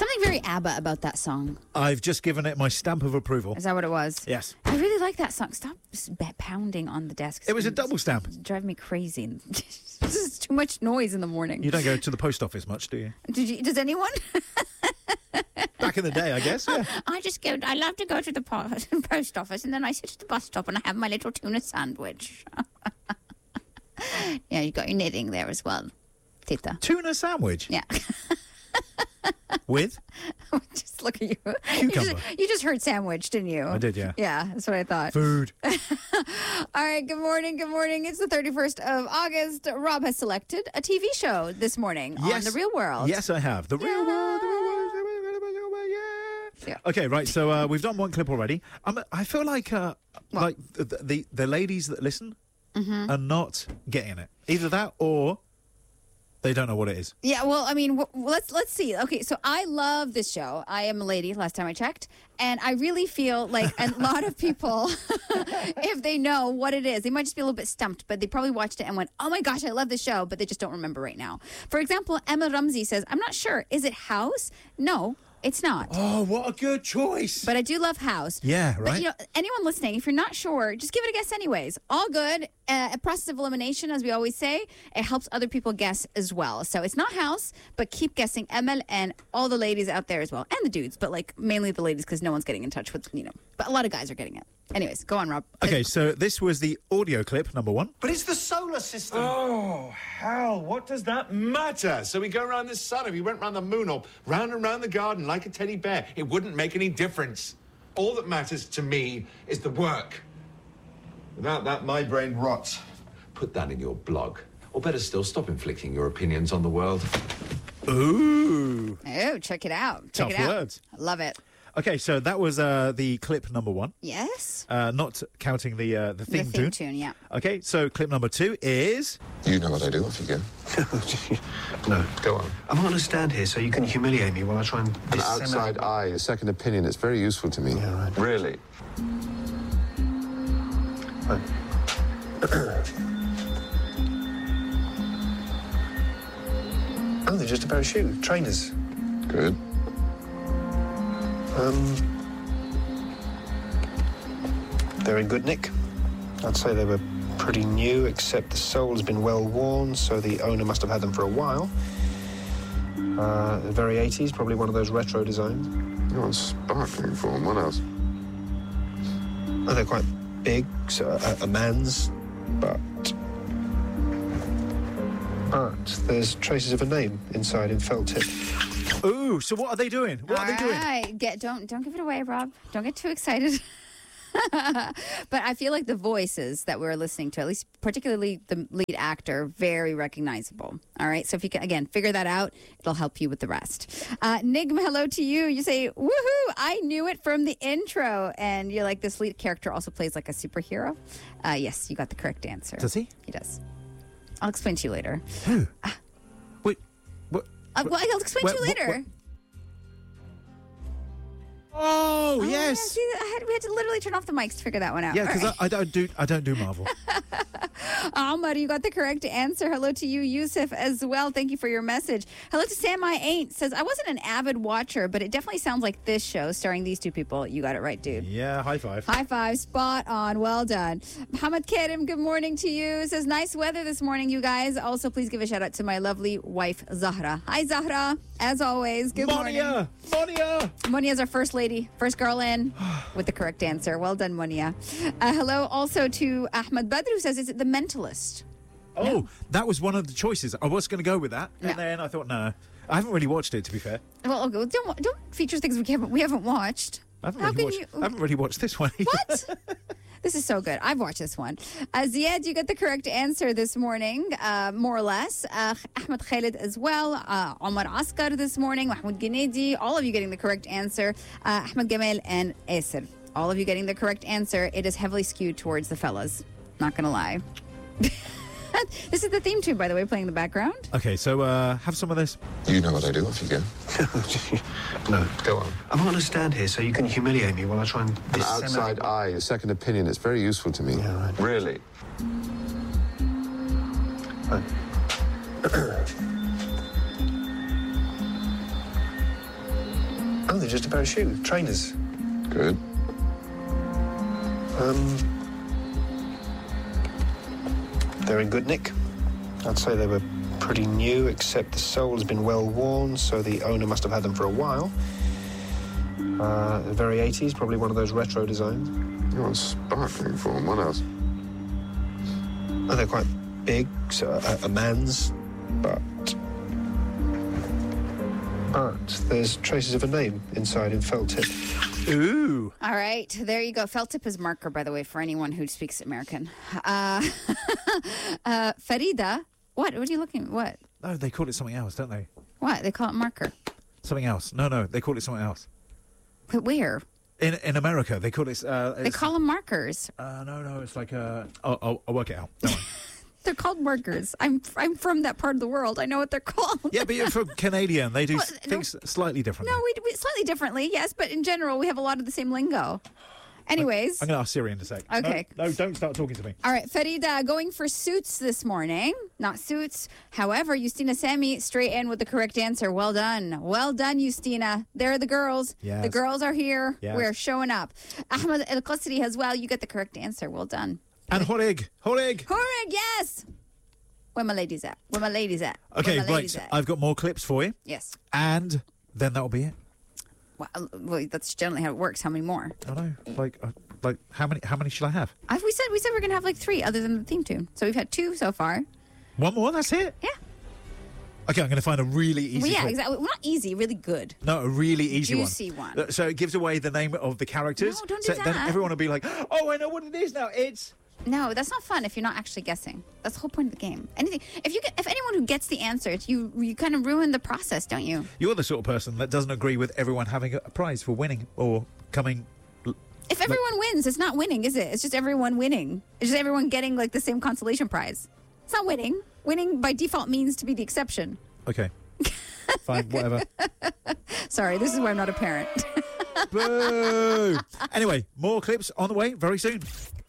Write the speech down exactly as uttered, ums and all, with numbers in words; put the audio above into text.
Something very ABBA about that song. I've just given it my stamp of approval. Is that what it was? Yes. I really like that song. Stop pounding on the desk. It was a double stamp. It's driving me crazy. This is too much noise in the morning. You don't go to the post office much, do you? Did you does anyone? Back in the day, I guess, yeah. I just go, I love to go to the post, post office and then I sit at the bus stop and I have my little tuna sandwich. Yeah, you got your knitting there as well, Tita. Tuna sandwich? Yeah. With? Just look at you. Cucumber. You just, you just heard sandwich, didn't you? I did, yeah. Yeah, that's what I thought. Food. All right, good morning, good morning. It's the thirty-first of August. Rob has selected a T V show this morning Yes. on The Real World. Yes, I have. The Real Yeah. World. The Real World. The Real World. The Real World. Yeah. Yeah. Okay, right. So uh, we've done one clip already. Um, I feel like uh, What? like the, the the ladies that listen Mm-hmm. are not getting it. Either that or they don't know what it is. Yeah, well, I mean, w- let's let's see. Okay, so I love this show. I am a lady, last time I checked, and I really feel like a lot of people, if they know what it is, they might just be a little bit stumped, but they probably watched it and went, oh my gosh, I love this show, but they just don't remember right now. For example, Emma Rumsey says, I'm not sure. Is it House? No, it's not. Oh, what a good choice. But I do love House. Yeah, But, right? you know, anyone listening, if you're not sure, just give it a guess anyways. All good. Uh, a process of elimination, as we always say. It helps other people guess as well. So it's not House, but keep guessing Emel and all the ladies out there as well. And the dudes, but like mainly the ladies because no one's getting in touch with, you know. But a lot of guys are getting it. Anyways, go on, Rob. Okay, so this was the audio clip, number one. But it's the solar system. Oh, hell, what does that matter? So we go around the sun. If we went round the moon or round and round the garden like a teddy bear, it wouldn't make any difference. All that matters to me is the work. Without that, my brain rots. Put that in your blog. Or better still, stop inflicting your opinions on the world. Ooh. Oh, check it out. Check Tough it out. words. I love it. Okay, so that was uh, the clip number one. Yes. Uh, not counting the uh, the theme the theme tune. tune, yeah. Okay, so clip number two is... You know what I do off you go. No. Go on. I'm not going to stand here so you can humiliate me while I try and... An outside eye, a second opinion. It's very useful to me. Yeah, right. Really? Oh, they're just a pair of shoes. Trainers. Good. Um, they're in good nick. I'd say they were pretty new, except the sole has been well worn, so the owner must have had them for a while. Uh, very eighties, probably one of those retro designs. You're on sparkling form. What else? Oh, they're quite big, so a, a man's, but... But there's traces of a name inside in felt tip. Ooh, so what are they doing? What All are they doing? right. Get, don't, don't give it away, Rob. Don't get too excited. But I feel like the voices that we're listening to, at least particularly the lead actor, very recognizable. All right. So if you can, again, figure that out, it'll help you with the rest. Uh, Nigma, hello to you. You say, woohoo, I knew it from the intro. And you're like, this lead character also plays like a superhero. Uh, yes, you got the correct answer. Does he? He does. I'll explain to you later. Who? Wait, what? Uh, well, I'll explain What- to you what- later. what- Oh, Oh, yeah, yes. see, I had, we had to literally turn off the mics to figure that one out. Yeah, All because right. I, I don't do I don't do Marvel. Ahmad, you got the correct answer. Hello to you, Yusuf, as well. Thank you for your message. Hello to Sam I Ain't. Says, I wasn't an avid watcher, but it definitely sounds like this show starring these two people. You got it right, dude. Yeah, high five. High five, spot on. Well done. Muhammad Karim, good morning to you. Says, nice weather this morning, you guys. Also, please give a shout out to my lovely wife, Zahra. Hi, Zahra. As always, good morning. Monia! Monia! Monia's our first lady, first girl in with the correct answer. Well done, Monia. Uh, hello also to Ahmed Badr, who says, is it The Mentalist? Oh, No. that was one of the choices. I was going to go with that, and No. then I thought, no. I haven't really watched it, to be fair. Well, okay, don't don't feature things we haven't we haven't watched. I haven't, How really can watched, you- I haven't really watched this one either. What? This is so good. I've watched this one. Uh, Ziad, you got the correct answer this morning, uh, more or less. Uh, Ahmed Khalid as well. Uh, Omar Askar this morning. Mahmoud Ghanedi. All of you getting the correct answer. Uh, Ahmed Gamal and Esir. All of you getting the correct answer. It is heavily skewed towards the fellas. Not going to lie. This is the theme tune, by the way, playing in the background. Okay, so uh, have some of this. You know what I do off you go. No. Go on. I'm not going to stand here so you can humiliate me while I try and... An outside eye, a second opinion. It's very useful to me. Yeah, right. Really? Oh, they're just a pair of shoes. Trainers. Good. Um, they're in good nick. I'd say they were pretty new, except the sole's been well worn, so the owner must have had them for a while. Uh, very eighties, probably one of those retro designs. You're on sparkling form. What else? Oh, they're quite big, so a, a man's, but... But there's traces of a name inside in felt tip. Ooh. All right, there you go. Felt tip is marker, by the way, for anyone who speaks American. Uh, uh, Farida, what? What are you looking at? What? No, they call it something else, don't they? What? They call it marker. Something else. No, no, they call it something else. But where? In in America, they call it... Uh, They call them markers. Uh, no, no, it's like... Uh, I'll, I'll, I'll work it out. Don't worry. They're called markers. I'm I'm from that part of the world. I know what they're called. Yeah, but you're from Canadian. They do Well, s- things slightly differently. No, we, we slightly differently, yes, but in general, we have a lot of the same lingo. Anyways. I'm going to ask Siri in a sec. Okay. No, no, don't start talking to me. All right, Farida, going for suits this morning. Not suits. However, Justina Sami straight in with the correct answer. Well done. Well done, Justina. There are the girls. Yes. The girls are here. Yes. We're showing up. Ahmed El Qasri as well. You get the correct answer. Well done. And Horig. Horig. Horig, yes. Where my ladies at? Where my ladies at? Where Okay, my right. ladies at? I've got more clips for you. Yes. And then that'll be it. Well, well, that's generally how it works. How many more? I know. Like, uh, like how many? How many should I have? I, we said we said we're gonna have like three, other than the theme tune. So we've had two so far. One more. That's it. Yeah. Okay, I'm going to find a really easy. Well, yeah, clip. exactly. Well, not easy, really good. No, a really easy Juicy one. Uh, So it gives away the name of the characters. No, don't do so Then that. everyone will be like, "Oh, I know what it is now. It's." No, that's not fun if you're not actually guessing. That's the whole point of the game. Anything, if you get, if anyone who gets the answer, you you kind of ruin the process, don't you? You're the sort of person that doesn't agree with everyone having a prize for winning or coming. If everyone wins, it's not winning, is it? It's just everyone winning. It's just everyone getting like the same consolation prize. It's not winning. Winning by default means to be the exception. Okay. Fine, whatever. Sorry, this is where I'm not a parent. Boo! Anyway, more clips on the way very soon.